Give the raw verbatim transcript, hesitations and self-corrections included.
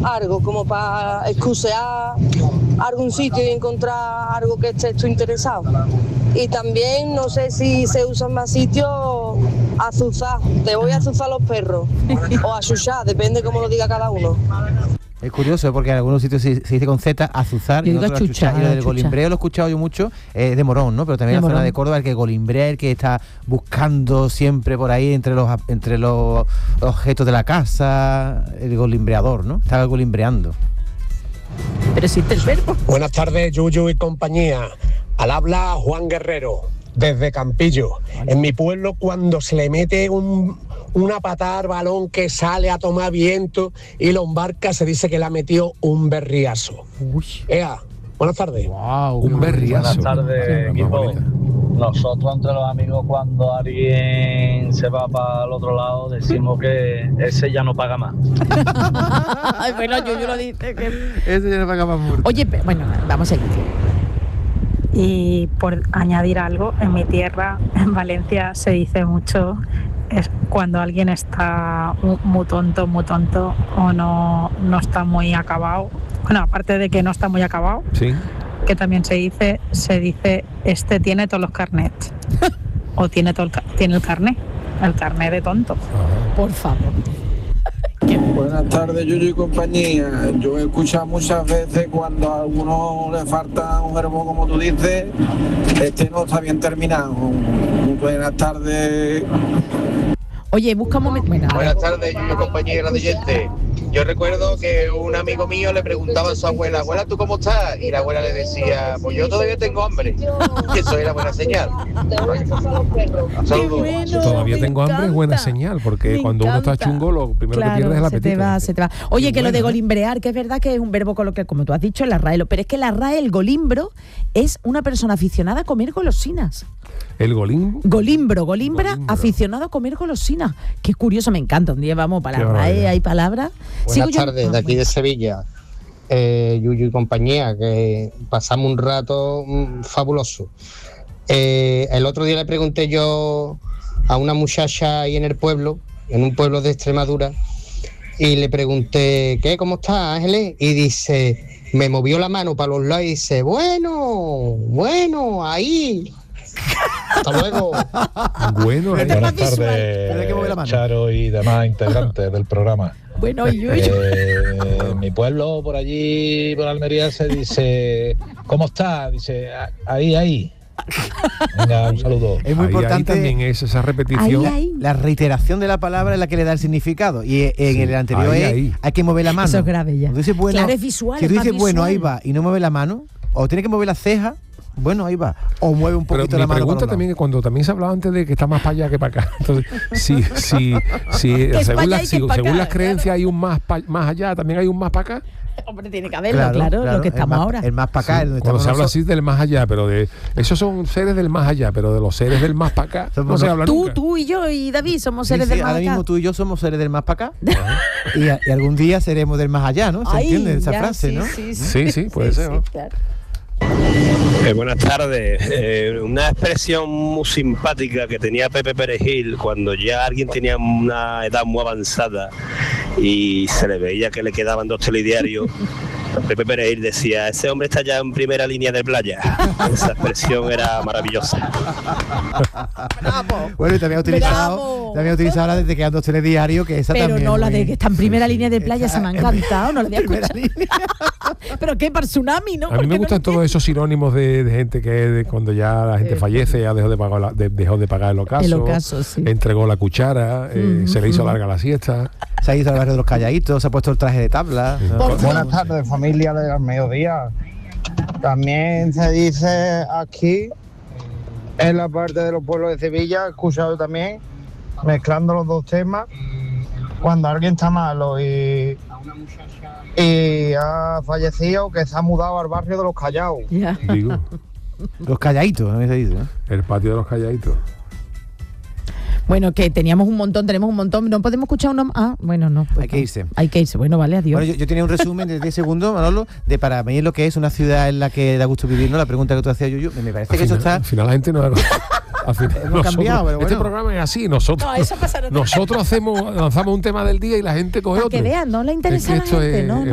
algo, como para excusear algún sitio y encontrar algo que estés tú interesado. Y también no sé si se usa en más sitios azuzar, te voy a azuzar los perros, o achuchar, depende cómo lo diga cada uno. Es curioso porque en algunos sitios se, se dice con Z, azuzar, y en otros achuchar. Y lo del golimbreo lo he escuchado yo mucho, eh, de Morón, ¿no? Pero también en la zona de Córdoba, el que golimbrea, el que está buscando siempre por ahí entre los entre los objetos de la casa, el golimbreador, ¿no? Estaba golimbreando. Pero existe el verbo. Buenas tardes, Yuyu y compañía. Al habla Juan Guerrero, desde Campillo. En mi pueblo, cuando se le mete un, una patada al balón que sale a tomar viento y lo embarca, se dice que le ha metido un berriazo. Uy. Ea, buenas tardes. Wow, un berriazo. Buenas tardes, equipo. Nosotros entre los amigos, cuando alguien se va para el otro lado, decimos que ese ya no paga más. Ay, bueno, yo, yo lo dice que... Ese ya no paga más muerto. Oye, bueno, vamos a ir. Y por añadir algo, en mi tierra, en Valencia, se dice mucho, es cuando alguien está muy tonto, muy tonto, o no, no está muy acabado. Bueno, aparte de que no está muy acabado, sí, que también se dice, se dice, este tiene todos los carnets. O tiene todo el, tiene el carnet, el carnet de tonto. Por favor. Buenas tardes, Yuyu y compañía. Yo he escuchado muchas veces cuando a alguno le falta un verbo, como tú dices, este no está bien terminado. Buenas tardes. Oye, busca un momento. Bueno, buenas tardes, Yuyu y compañía grandillente. Yo recuerdo que un amigo mío le preguntaba a su abuela, abuela, ¿tú cómo estás? Y la abuela le decía, pues yo todavía tengo hambre. Y eso era buena señal. Saludos. Bueno, todavía tengo hambre encanta. Es buena señal, porque Me cuando encanta. uno está chungo, lo primero claro, que pierde es el se apetito. te va, se te va. Oye, Qué que bueno, lo de ¿eh? golimbrear, que es verdad que es un verbo coloquial, como tú has dicho, en la R A E, pero es que la R A E, el golimbro, es una persona aficionada a comer golosinas. El golín. Golimbro, golimbra, Golimbro. aficionado a comer golosinas. Qué curioso, me encanta. Un día vamos para Qué la R A E, barbaridad. hay palabras. Buenas tardes, de aquí de Sevilla, eh, Yuyu y compañía, que pasamos un rato mm, fabuloso. Eh, el otro día le pregunté yo a una muchacha ahí en el pueblo, en un pueblo de Extremadura, y le pregunté, ¿qué? ¿Cómo está, Ángeles? Y dice, me movió la mano para los lados y dice, bueno, bueno, ahí. Hasta luego. Bueno, Este eh. es más Buenas visual. Tiene que mover la tardes, mano. Charo y demás integrantes del programa. Bueno, y yo, yo. Eh, en mi pueblo, por allí, por Almería, se dice, ¿cómo está? Dice, ahí, ahí. Venga, un saludo. Es muy Ahí, importante ahí también es esa repetición. Ahí, ahí. la reiteración de la palabra es la que le da el significado. Y en Sí, el anterior ahí, es, ahí. hay que mover la mano. Eso es grave ya. Cuando dices, bueno, Claro, es visual, si tú es más dices, bueno, ahí visual. va, y no mueve la mano, o tiene que mover la ceja, bueno, ahí va. O mueve un Pero poquito mi la mano. pregunta para un también lado. es cuando también se hablaba antes de que está más para allá que para acá. Entonces, si, si, si Que es pa' según, allá las, y que si- es pa' según acá, las creencias claro. hay un más pa- más allá, también hay un más para acá. Hombre, tiene que haberlo, claro, lo que el estamos más- ahora. El más para acá, Sí, es donde cuando estamos se habla nosotros. así del más allá, pero de esos son seres del más allá, pero de los seres del más para acá Somos no se no- habla Tú, nunca. tú y yo y David somos Sí, seres sí, del más ahora acá. mismo tú y yo somos seres del más para acá. y, a- y algún día seremos del más allá, ¿no? ¿Se Ay, entiende esa ya, frase, sí, no? Sí, Sí, sí, puede ser, ¿no? claro. Eh, buenas tardes. Eh, una expresión muy simpática que tenía Pepe Perejil cuando ya alguien tenía una edad muy avanzada y se le veía que le quedaban dos telediarios. Pepe Perejil decía, ese hombre está ya en primera línea de playa. Esa expresión era maravillosa. Bravo. Bueno, y también ha utilizado, Bravo. también ha utilizado la de Te quedan dos telediarios, que esa Pero también. no la muy- de que está en primera línea de playa, Está se me ha en- encantado, no la había primera escuchado. Pero qué para tsunami, ¿no? A mí Porque me no gustan lo todos esos sinónimos de, de gente que de cuando ya la gente Eh, fallece, ya dejó de pagar, la- de- dejó de pagar el ocaso, El ocaso, sí. entregó la cuchara, eh, Mm, se le hizo mm. larga la siesta. Se ha ido al barrio de los calladitos, se ha puesto el traje de tabla. Por Buenas tardes, familia del mediodía. También se dice aquí, en la parte de los pueblos de Sevilla, he escuchado también, mezclando los dos temas, cuando alguien está malo y, y ha fallecido, que se ha mudado al barrio de los Callados. Ya. Digo, Los calladitos, también se dice, ¿no? el patio de los calladitos. Bueno, que teníamos un montón, tenemos un montón. ¿No podemos escuchar uno? Ah, bueno, no. pues Hay que no. irse. Hay que irse. Bueno, vale, adiós. Bueno, yo, yo tenía un resumen de diez segundos, Manolo, de para mí lo que es una ciudad en la que da gusto vivir, ¿no? La pregunta que tú hacías, Yuyu, me parece Al que eso final, está... al final la gente no al final, Hemos cambiado, pero este bueno. programa es así, nosotros No, eso pasa, no te- nosotros hacemos lanzamos un tema del día y la gente coge Para otro. que vean, no le interesa Es que a la esto gente, es- no, es no.